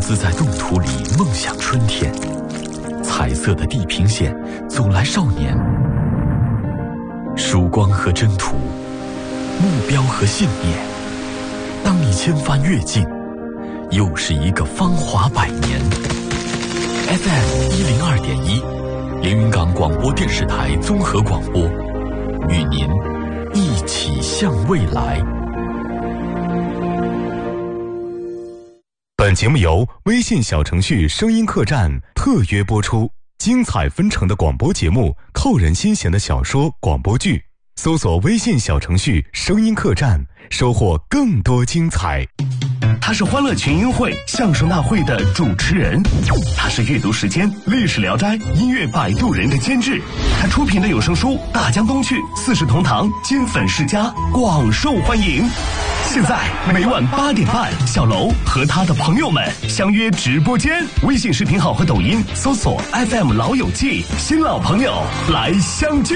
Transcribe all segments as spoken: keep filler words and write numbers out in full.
自在冻土里梦想春天，彩色的地平线走来少年，曙光和征途，目标和信念。当你千帆越尽，又是一个芳华百年。F M 一零二点一，连云港广播电视台综合广播，与您一起向未来。 本节目由微信小程序声音客栈特约播出，精彩纷呈的广播节目，扣人心弦的小说、广播剧，搜索微信小程序声音客栈，收获更多精彩。 他是欢乐群英会相声大会的主持人，他是阅读时间历史聊斋音乐摆渡人的监制，他出品的有声书《大江东去》四世同堂金粉世家广受欢迎。现在每晚八点半，小楼和他的朋友们相约直播间，微信视频号和抖音搜索 F M 老友记，新老朋友来相聚。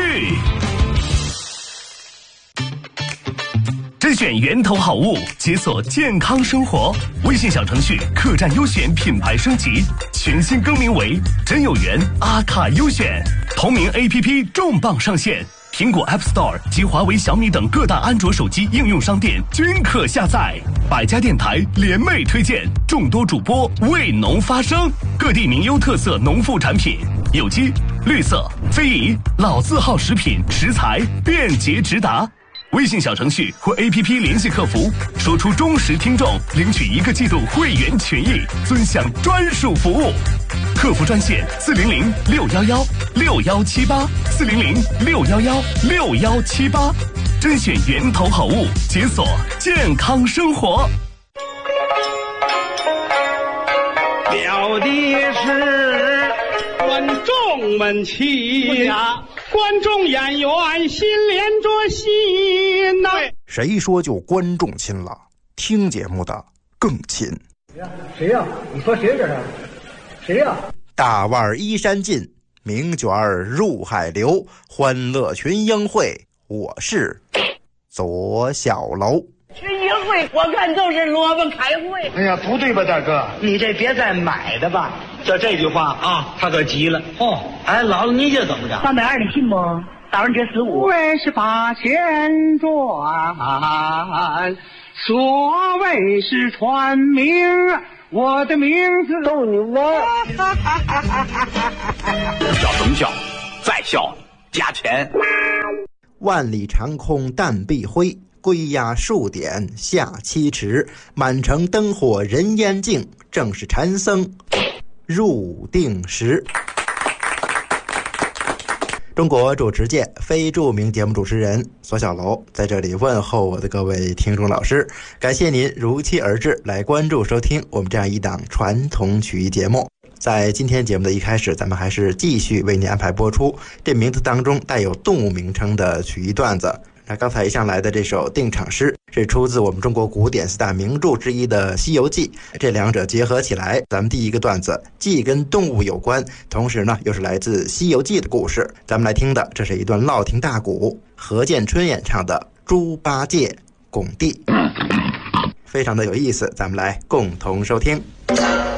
甄选源头好物，解锁健康生活。微信小程序客栈优选品牌升级，全新更名为真有缘阿卡优选。同名 A P P 重磅上线，苹果 App Store 及华为、小米等各大安卓手机应用商店均可下载。百家电台联袂推荐，众多主播为农发声，各地名优特色农副产品，有机、绿色、非遗、老字号食品食材便捷直达。微信小程序或 A P P 联系客服，说出忠实听众，领取一个季度会员权益，尊享专属服务。客服专线四零零六幺幺六幺七八四零零六幺幺六幺七八，甄选源头好物，解锁健康生活。 表的是观众们亲。观众演员心连着心呐、啊！ 谁说就观众亲了？听节目的更亲。 谁呀？谁呀？你说谁这是？谁呀？ 大腕衣衫尽，名卷入海流，欢乐群英会，我是左小楼。 群英会，我看就是萝卜开会。 哎呀，不对吧，大哥？ 你这别再买的吧。 这这句话啊，他可急了。哦，哎，姥姥，你这怎么着？ 三百二，你信不？打完这十五。 为是八千转，所谓是传名，我的名字逗你玩。 叫什么叫？再笑加钱。 万里长空淡碧辉，归鸦数点下七尺，满城灯火人烟静，正是禅僧入定时。中国主持界非著名节目主持人左小楼在这里问候我的各位听众老师，感谢您如期而至来关注收听我们这样一档传统曲艺节目。在今天节目的一开始，咱们还是继续为您安排播出这名字当中带有动物名称的曲艺段子。那刚才一上来的这首定场诗是出自我们中国古典四大名著之一的《西游记》，这两者结合起来，咱们第一个段子既跟动物有关，同时呢又是来自《西游记》的故事。咱们来听的这是一段烙听大鼓，何建春演唱的《猪八戒拱地》，非常的有意思，咱们来共同收听。